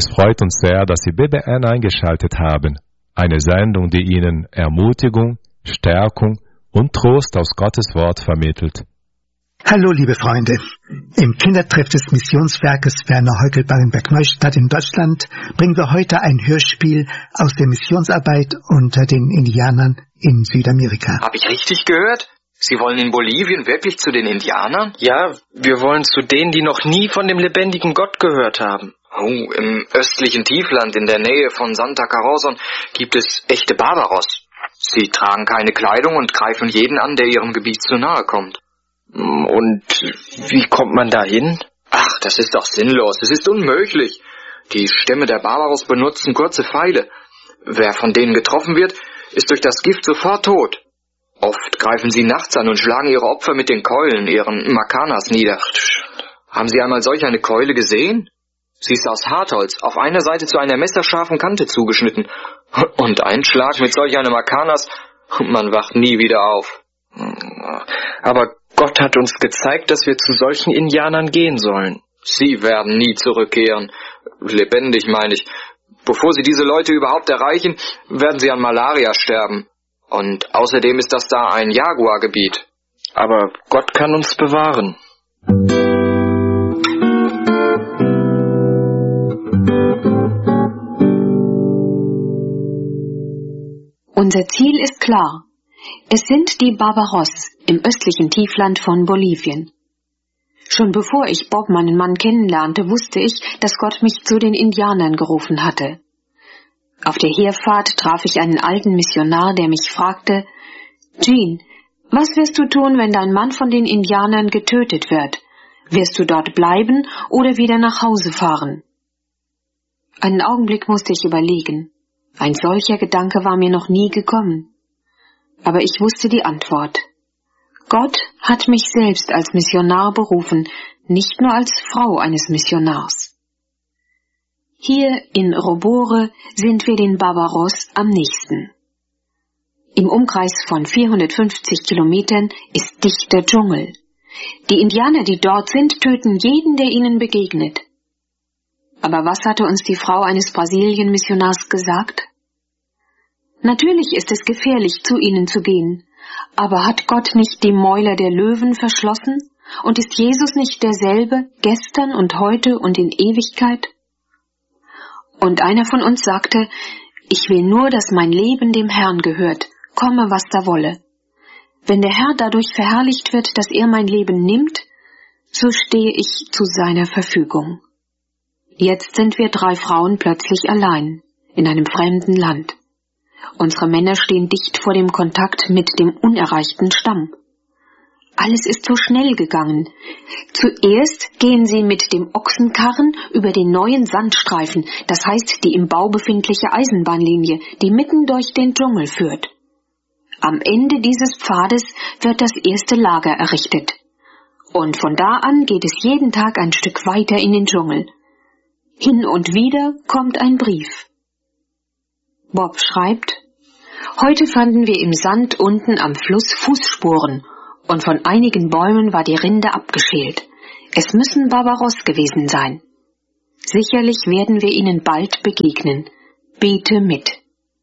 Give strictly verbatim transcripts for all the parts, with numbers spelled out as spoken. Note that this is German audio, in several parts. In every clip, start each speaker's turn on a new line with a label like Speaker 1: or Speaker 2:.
Speaker 1: Es freut uns sehr, dass Sie B B N eingeschaltet haben. Eine Sendung, die Ihnen Ermutigung, Stärkung und Trost aus Gottes Wort vermittelt.
Speaker 2: Hallo liebe Freunde, im Kindertreff des Missionswerkes Werner Heukel-Barenberg-Neustadt in Deutschland bringen wir heute ein Hörspiel aus der Missionsarbeit unter den Indianern in Südamerika.
Speaker 3: Habe ich richtig gehört? Sie wollen in Bolivien wirklich zu den Indianern?
Speaker 4: Ja, wir wollen zu denen, die noch nie von dem lebendigen Gott gehört haben.
Speaker 3: Oh, im östlichen Tiefland in der Nähe von Santa Corazon gibt es echte Barbaros. Sie tragen keine Kleidung und greifen jeden an, der ihrem Gebiet zu nahe kommt.
Speaker 4: Und wie kommt man da hin?
Speaker 3: Ach, das ist doch sinnlos. Es ist unmöglich. Die Stämme der Barbaros benutzen kurze Pfeile. Wer von denen getroffen wird, ist durch das Gift sofort tot. Oft greifen sie nachts an und schlagen ihre Opfer mit den Keulen, ihren Macanas, nieder. Haben Sie einmal solch eine Keule gesehen? Sie ist aus Hartholz, auf einer Seite zu einer messerscharfen Kante zugeschnitten. Und ein Schlag mit solch einem Macanas, und man wacht nie wieder auf.
Speaker 4: Aber Gott hat uns gezeigt, dass wir zu solchen Indianern gehen sollen.
Speaker 3: Sie werden nie zurückkehren. Lebendig, meine ich. Bevor Sie diese Leute überhaupt erreichen, werden sie an Malaria sterben. Und außerdem ist das da ein Jaguargebiet.
Speaker 4: Aber Gott kann uns bewahren.
Speaker 5: Unser Ziel ist klar. Es sind die Barbaros im östlichen Tiefland von Bolivien. Schon bevor ich Bob, meinen Mann, kennenlernte, wusste ich, dass Gott mich zu den Indianern gerufen hatte. Auf der Herfahrt traf ich einen alten Missionar, der mich fragte, »Jean, was wirst du tun, wenn dein Mann von den Indianern getötet wird? Wirst du dort bleiben oder wieder nach Hause fahren?« Einen Augenblick musste ich überlegen. Ein solcher Gedanke war mir noch nie gekommen. Aber ich wusste die Antwort. Gott hat mich selbst als Missionar berufen, nicht nur als Frau eines Missionars. Hier in Robore sind wir den Barbaros am nächsten. Im Umkreis von vierhundertfünfzig Kilometern ist dichter Dschungel. Die Indianer, die dort sind, töten jeden, der ihnen begegnet. Aber was hatte uns die Frau eines Brasilien-Missionars gesagt? Natürlich ist es gefährlich, zu ihnen zu gehen, aber hat Gott nicht die Mäuler der Löwen verschlossen? Und ist Jesus nicht derselbe, gestern und heute und in Ewigkeit? Und einer von uns sagte, ich will nur, dass mein Leben dem Herrn gehört, komme, was da wolle. Wenn der Herr dadurch verherrlicht wird, dass er mein Leben nimmt, so stehe ich zu seiner Verfügung. Jetzt sind wir drei Frauen plötzlich allein, in einem fremden Land. Unsere Männer stehen dicht vor dem Kontakt mit dem unerreichten Stamm. Alles ist so schnell gegangen. Zuerst gehen sie mit dem Ochsenkarren über den neuen Sandstreifen, das heißt die im Bau befindliche Eisenbahnlinie, die mitten durch den Dschungel führt. Am Ende dieses Pfades wird das erste Lager errichtet. Und von da an geht es jeden Tag ein Stück weiter in den Dschungel. Hin und wieder kommt ein Brief. Bob schreibt, heute fanden wir im Sand unten am Fluss Fußspuren und von einigen Bäumen war die Rinde abgeschält. Es müssen Barbaros gewesen sein. Sicherlich werden wir ihnen bald begegnen. Bete mit.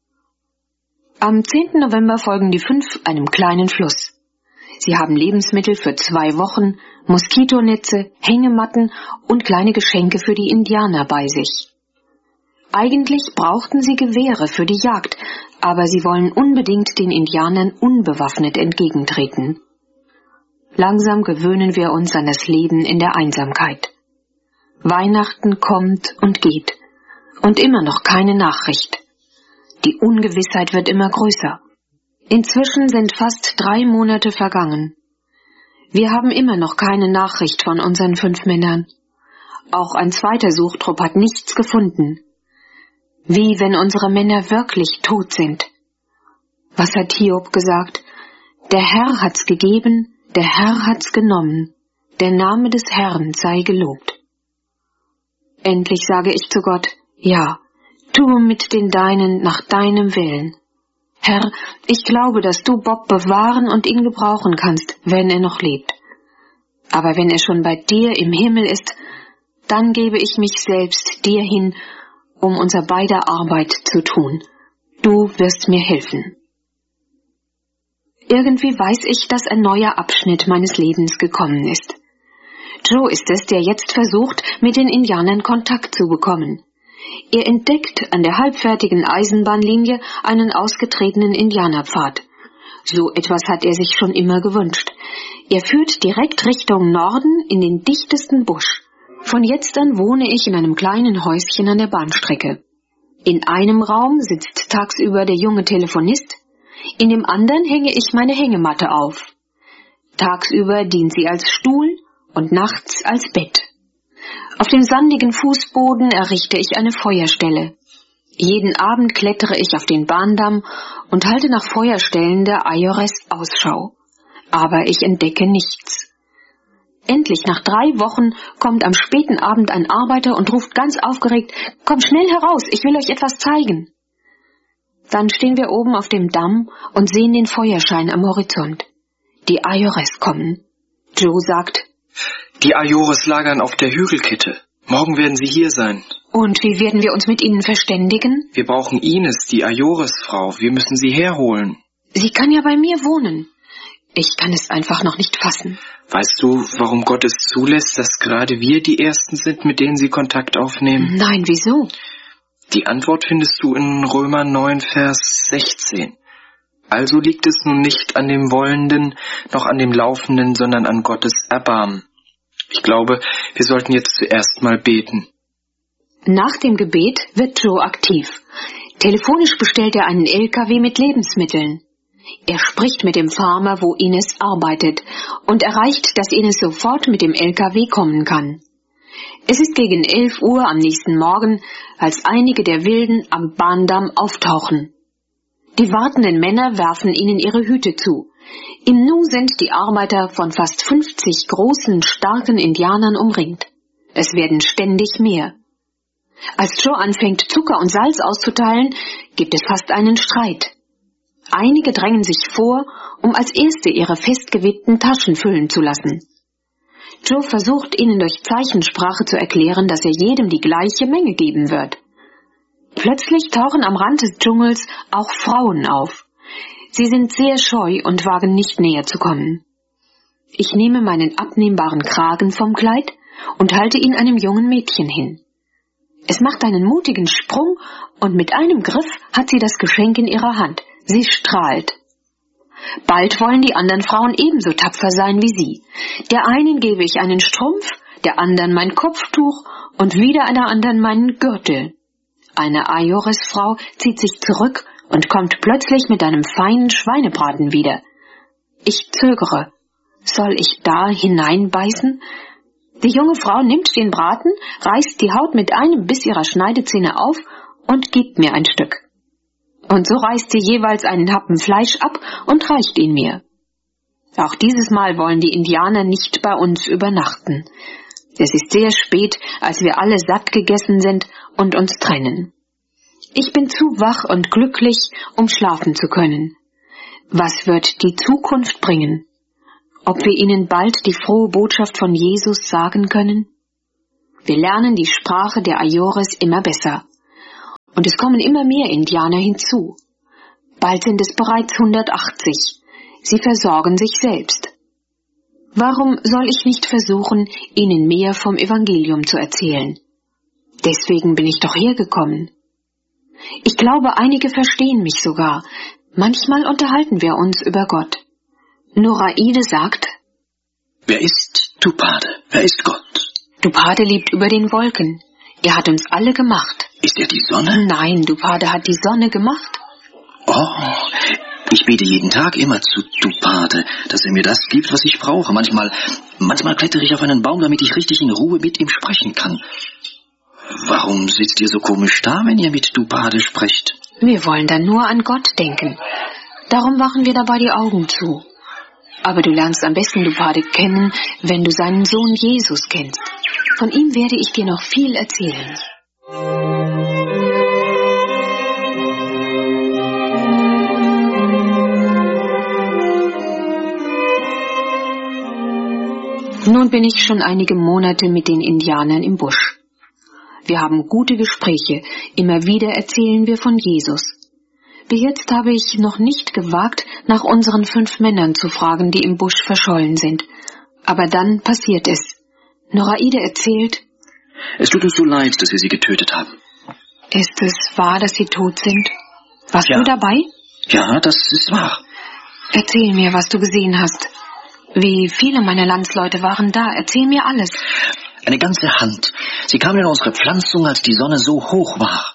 Speaker 5: Am zehnten November folgen die fünf einem kleinen Fluss. Sie haben Lebensmittel für zwei Wochen, Moskitonetze, Hängematten und kleine Geschenke für die Indianer bei sich. Eigentlich brauchten sie Gewehre für die Jagd, aber sie wollen unbedingt den Indianern unbewaffnet entgegentreten. Langsam gewöhnen wir uns an das Leben in der Einsamkeit. Weihnachten kommt und geht, und immer noch keine Nachricht. Die Ungewissheit wird immer größer. Inzwischen sind fast drei Monate vergangen. Wir haben immer noch keine Nachricht von unseren fünf Männern. Auch ein zweiter Suchtrupp hat nichts gefunden. Wie wenn unsere Männer wirklich tot sind. Was hat Hiob gesagt? Der Herr hat's gegeben, der Herr hat's genommen. Der Name des Herrn sei gelobt. Endlich sage ich zu Gott, ja, tue mit den Deinen nach deinem Willen. Herr, ich glaube, dass du Bob bewahren und ihn gebrauchen kannst, wenn er noch lebt. Aber wenn er schon bei dir im Himmel ist, dann gebe ich mich selbst dir hin um unser beider Arbeit zu tun. Du wirst mir helfen. Irgendwie weiß ich, dass ein neuer Abschnitt meines Lebens gekommen ist. Joe ist es, der jetzt versucht, mit den Indianern Kontakt zu bekommen. Er entdeckt an der halbfertigen Eisenbahnlinie einen ausgetretenen Indianerpfad. So etwas hat er sich schon immer gewünscht. Er führt direkt Richtung Norden in den dichtesten Busch. Von jetzt an wohne ich in einem kleinen Häuschen an der Bahnstrecke. In einem Raum sitzt tagsüber der junge Telefonist, in dem anderen hänge ich meine Hängematte auf. Tagsüber dient sie als Stuhl und nachts als Bett. Auf dem sandigen Fußboden errichte ich eine Feuerstelle. Jeden Abend klettere ich auf den Bahndamm und halte nach Feuerstellen der Ayores Ausschau. Aber ich entdecke nichts. Endlich nach drei Wochen kommt am späten Abend ein Arbeiter und ruft ganz aufgeregt, »Komm schnell heraus, ich will euch etwas zeigen.« Dann stehen wir oben auf dem Damm und sehen den Feuerschein am Horizont. Die Ayores kommen. Joe sagt,
Speaker 4: »Die Ayores lagern auf der Hügelkette. Morgen werden sie hier sein.«
Speaker 5: »Und wie werden wir uns mit ihnen verständigen?«
Speaker 4: »Wir brauchen Ines, die Ayores-Frau. Wir müssen sie herholen.«
Speaker 5: »Sie kann ja bei mir wohnen.« Ich kann es einfach noch nicht fassen.
Speaker 4: Weißt du, warum Gott es zulässt, dass gerade wir die Ersten sind, mit denen sie Kontakt aufnehmen?
Speaker 5: Nein, wieso?
Speaker 4: Die Antwort findest du in Römer neun, Vers sechzehn. Also liegt es nun nicht an dem Wollenden, noch an dem Laufenden, sondern an Gottes Erbarmen. Ich glaube, wir sollten jetzt zuerst mal beten.
Speaker 5: Nach dem Gebet wird Joe aktiv. Telefonisch bestellt er einen L K W mit Lebensmitteln. Er spricht mit dem Farmer, wo Ines arbeitet, und erreicht, dass Ines sofort mit dem L K W kommen kann. Es ist gegen elf Uhr am nächsten Morgen, als einige der Wilden am Bahndamm auftauchen. Die wartenden Männer werfen ihnen ihre Hüte zu. Im Nu sind die Arbeiter von fast fünfzig großen, starken Indianern umringt. Es werden ständig mehr. Als Joe anfängt, Zucker und Salz auszuteilen, gibt es fast einen Streit. Einige drängen sich vor, um als Erste ihre festgewebten Taschen füllen zu lassen. Joe versucht, ihnen durch Zeichensprache zu erklären, dass er jedem die gleiche Menge geben wird. Plötzlich tauchen am Rand des Dschungels auch Frauen auf. Sie sind sehr scheu und wagen nicht näher zu kommen. Ich nehme meinen abnehmbaren Kragen vom Kleid und halte ihn einem jungen Mädchen hin. Es macht einen mutigen Sprung und mit einem Griff hat sie das Geschenk in ihrer Hand. Sie strahlt. Bald wollen die anderen Frauen ebenso tapfer sein wie sie. Der einen gebe ich einen Strumpf, der anderen mein Kopftuch und wieder einer anderen meinen Gürtel. Eine Ayores-Frau zieht sich zurück und kommt plötzlich mit einem feinen Schweinebraten wieder. Ich zögere. Soll ich da hineinbeißen? Die junge Frau nimmt den Braten, reißt die Haut mit einem Biss ihrer Schneidezähne auf und gibt mir ein Stück. Und so reißt sie jeweils einen Happen Fleisch ab und reicht ihn mir. Auch dieses Mal wollen die Indianer nicht bei uns übernachten. Es ist sehr spät, als wir alle satt gegessen sind und uns trennen. Ich bin zu wach und glücklich, um schlafen zu können. Was wird die Zukunft bringen? Ob wir ihnen bald die frohe Botschaft von Jesus sagen können? Wir lernen die Sprache der Ayores immer besser. Und es kommen immer mehr Indianer hinzu. Bald sind es bereits hundertachtzig. Sie versorgen sich selbst. Warum soll ich nicht versuchen, ihnen mehr vom Evangelium zu erzählen? Deswegen bin ich doch hergekommen. Ich glaube, einige verstehen mich sogar. Manchmal unterhalten wir uns über Gott. Noraide sagt,
Speaker 6: wer ist Tupade? Wer ist Gott?
Speaker 5: Tupade lebt über den Wolken. Er hat uns alle gemacht.
Speaker 6: Ist er die Sonne?
Speaker 5: Nein, Tupade hat die Sonne gemacht.
Speaker 6: Oh, ich bete jeden Tag immer zu Tupade, dass er mir das gibt, was ich brauche. Manchmal, manchmal klettere ich auf einen Baum, damit ich richtig in Ruhe mit ihm sprechen kann. Warum sitzt ihr so komisch da, wenn ihr mit Tupade sprecht?
Speaker 5: Wir wollen dann nur an Gott denken. Darum machen wir dabei die Augen zu. Aber du lernst am besten Tupade kennen, wenn du seinen Sohn Jesus kennst. Von ihm werde ich dir noch viel erzählen. Nun bin ich schon einige Monate mit den Indianern im Busch. Wir haben gute Gespräche. Immer wieder erzählen wir von Jesus. Bis jetzt habe ich noch nicht gewagt, nach unseren fünf Männern zu fragen, die im Busch verschollen sind. Aber dann passiert es. Noraide erzählt:
Speaker 6: Es tut uns so leid, dass wir sie getötet haben.
Speaker 5: Ist es wahr, dass sie tot sind? Warst
Speaker 6: Ja.
Speaker 5: du dabei?
Speaker 6: Ja, das ist wahr.
Speaker 5: Erzähl mir, was du gesehen hast. Wie viele meiner Landsleute waren da? Erzähl mir alles.
Speaker 6: Eine ganze Hand. Sie kamen in unsere Pflanzung, als die Sonne so hoch war.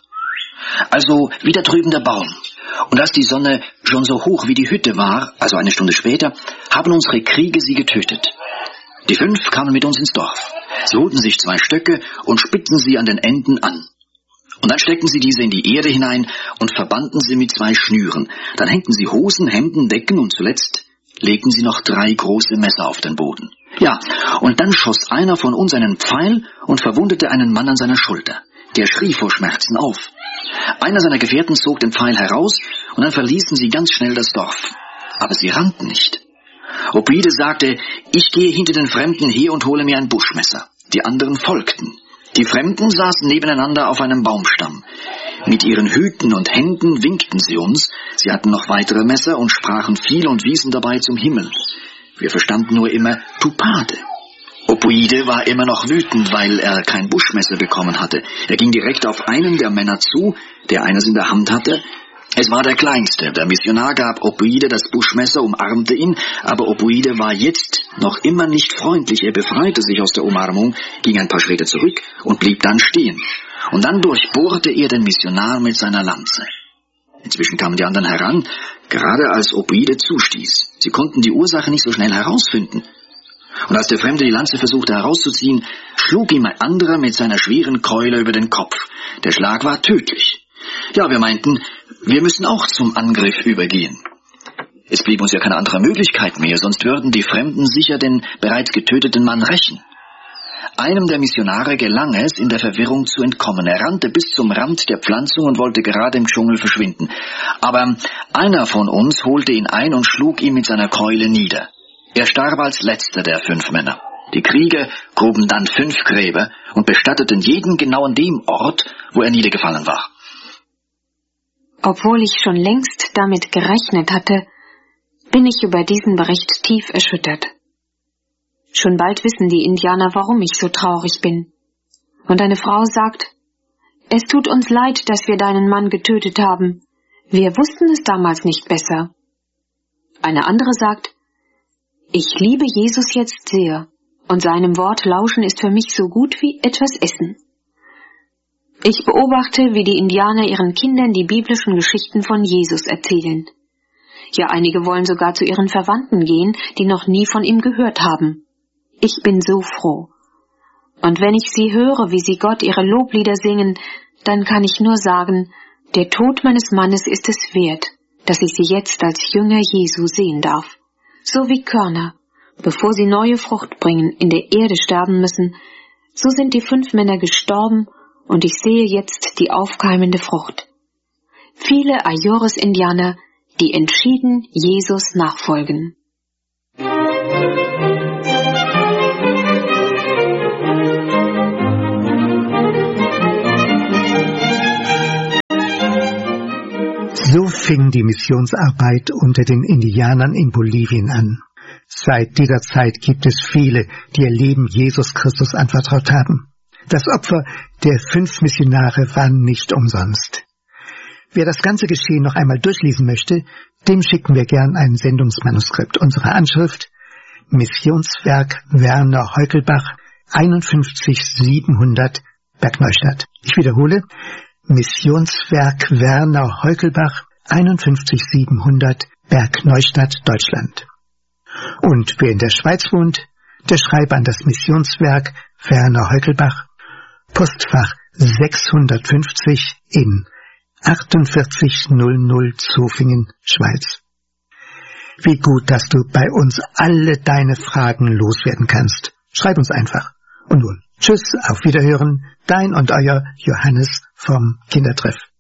Speaker 6: Also wie da drüben der Baum. Und als die Sonne schon so hoch wie die Hütte war, also eine Stunde später, haben unsere Kriege sie getötet. Die fünf kamen mit uns ins Dorf. Sie holten sich zwei Stöcke und spitzten sie an den Enden an. Und dann steckten sie diese in die Erde hinein und verbanden sie mit zwei Schnüren. Dann hängten sie Hosen, Hemden, Decken und zuletzt legten sie noch drei große Messer auf den Boden. Ja, und dann schoss einer von uns einen Pfeil und verwundete einen Mann an seiner Schulter. Der schrie vor Schmerzen auf. Einer seiner Gefährten zog den Pfeil heraus und dann verließen sie ganz schnell das Dorf. Aber sie rannten nicht. Opoide sagte: Ich gehe hinter den Fremden her und hole mir ein Buschmesser. Die anderen folgten. Die Fremden saßen nebeneinander auf einem Baumstamm. Mit ihren Hüten und Händen winkten sie uns. Sie hatten noch weitere Messer und sprachen viel und wiesen dabei zum Himmel. Wir verstanden nur immer Tupade. Opoide war immer noch wütend, weil er kein Buschmesser bekommen hatte. Er ging direkt auf einen der Männer zu, der eines in der Hand hatte. Es war der Kleinste. Der Missionar gab Opoide das Buschmesser, umarmte ihn, aber Opoide war jetzt noch immer nicht freundlich. Er befreite sich aus der Umarmung, ging ein paar Schritte zurück und blieb dann stehen. Und dann durchbohrte er den Missionar mit seiner Lanze. Inzwischen kamen die anderen heran, gerade als Opoide zustieß. Sie konnten die Ursache nicht so schnell herausfinden. Und als der Fremde die Lanze versuchte herauszuziehen, schlug ihm ein anderer mit seiner schweren Keule über den Kopf. Der Schlag war tödlich. Ja, wir meinten, wir müssen auch zum Angriff übergehen. Es blieb uns ja keine andere Möglichkeit mehr, sonst würden die Fremden sicher den bereits getöteten Mann rächen. Einem der Missionare gelang es, in der Verwirrung zu entkommen. Er rannte bis zum Rand der Pflanzung und wollte gerade im Dschungel verschwinden. Aber einer von uns holte ihn ein und schlug ihn mit seiner Keule nieder. Er starb als letzter der fünf Männer. Die Krieger gruben dann fünf Gräber und bestatteten jeden genau an dem Ort, wo er niedergefallen war.
Speaker 5: Obwohl ich schon längst damit gerechnet hatte, bin ich über diesen Bericht tief erschüttert. Schon bald wissen die Indianer, warum ich so traurig bin. Und eine Frau sagt: Es tut uns leid, dass wir deinen Mann getötet haben. Wir wussten es damals nicht besser. Eine andere sagt: Ich liebe Jesus jetzt sehr, und seinem Wort lauschen ist für mich so gut wie etwas essen. Ich beobachte, wie die Indianer ihren Kindern die biblischen Geschichten von Jesus erzählen. Ja, einige wollen sogar zu ihren Verwandten gehen, die noch nie von ihm gehört haben. Ich bin so froh. Und wenn ich sie höre, wie sie Gott ihre Loblieder singen, dann kann ich nur sagen, der Tod meines Mannes ist es wert, dass ich sie jetzt als Jünger Jesu sehen darf. So wie Körner, bevor sie neue Frucht bringen, in der Erde sterben müssen, so sind die fünf Männer gestorben, und ich sehe jetzt die aufkeimende Frucht. Viele Ayorus-Indianer, die entschieden Jesus nachfolgen.
Speaker 2: So fing die Missionsarbeit unter den Indianern in Bolivien an. Seit dieser Zeit gibt es viele, die ihr Leben Jesus Christus anvertraut haben. Das Opfer der fünf Missionare war nicht umsonst. Wer das ganze Geschehen noch einmal durchlesen möchte, dem schicken wir gern ein Sendungsmanuskript. Unsere Anschrift: Missionswerk Werner Heukelbach, einundfünfzig siebenhundert Bergneustadt. Ich wiederhole: Missionswerk Werner Heukelbach, einundfünfzig siebenhundert Bergneustadt, Deutschland. Und wer in der Schweiz wohnt, der schreibe an das Missionswerk Werner Heukelbach, Postfach sechshundertfünfzig in achtundvierzig null null Zofingen, Schweiz. Wie gut, dass du bei uns alle deine Fragen loswerden kannst. Schreib uns einfach. Und nun, tschüss, auf Wiederhören, dein und euer Johannes vom Kindertreff.